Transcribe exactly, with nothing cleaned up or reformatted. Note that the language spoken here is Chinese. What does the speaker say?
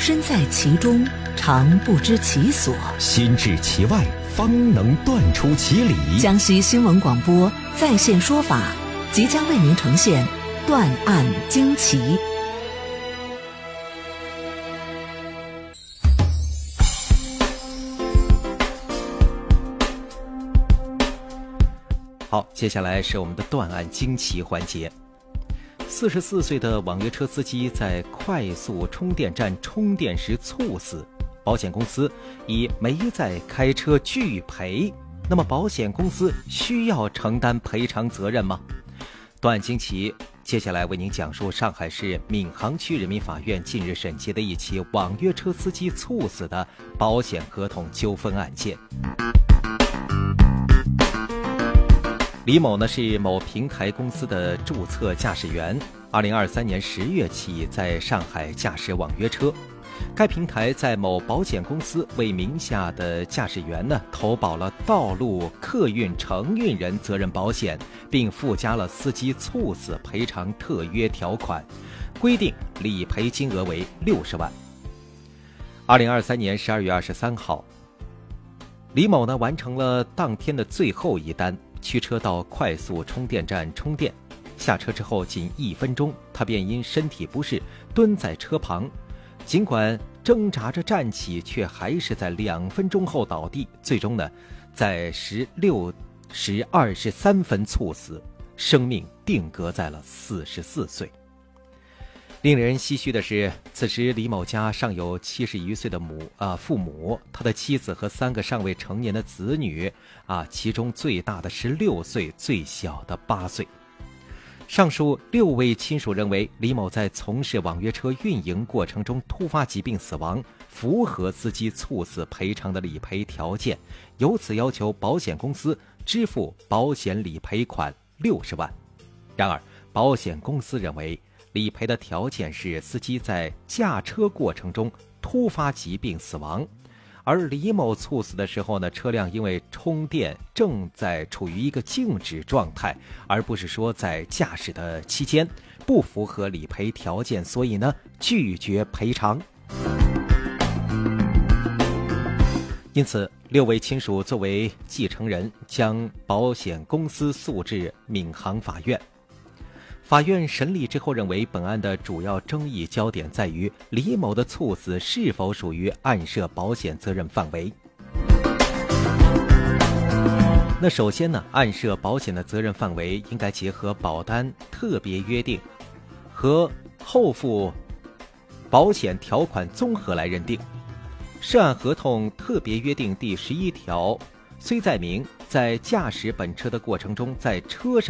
身在其中，常不知其所； 心至其外，方能断出其理。 江西新闻广播在线说法即将为您呈现断案惊奇。 好，接下来是我们的断案惊奇环节。四十四岁的网约车司机在快速充电站充电时猝死，保险公司以没在开车拒赔，那么保险公司需要承担赔偿责任吗？断案惊奇，接下来为您讲述上海市闵行区人民法院近日审结的一起网约车司机猝死的保险合同纠纷案件。李某呢是某平台公司的注册驾驶员，二零二三年十月起在上海驾驶网约车。该平台在某保险公司为名下的驾驶员呢投保了道路客运承运人责任保险，并附加了司机猝死赔偿特约条款，规定理赔金额为六十万。二零二三年十二月二十三号，李某呢完成了当天的最后一单，驱车到快速充电站充电，下车之后仅一分钟，他便因身体不适蹲在车旁，尽管挣扎着站起，却还是在两分钟后倒地，最终呢在十六时二十三分猝死，生命定格在了四十四岁。令人唏嘘的是，此时李某家尚有七十一岁的母啊父母，他的妻子和三个尚未成年的子女啊，其中最大的十六岁，最小的八岁。上述六位亲属认为，李某在从事网约车运营过程中突发疾病死亡，符合司机猝死赔偿的理赔条件，由此要求保险公司支付保险理赔款六十万。然而，保险公司认为，理赔的条件是司机在驾车过程中突发疾病死亡，而李某猝死的时候呢，车辆因为充电正在处于一个静止状态，而不是说在驾驶的期间，不符合理赔条件，所以呢拒绝赔偿。因此，六位亲属作为继承人，将保险公司诉至闵行法院。法院审理之后认为，本案的主要争议焦点在于李某的猝死是否属于案涉保险责任范围。那首先呢，案涉保险的责任范围应该结合保单特别约定和后付保险条款综合来认定。涉案合同特别约定第十一条虽载明，在驾驶本车的过程中，在车上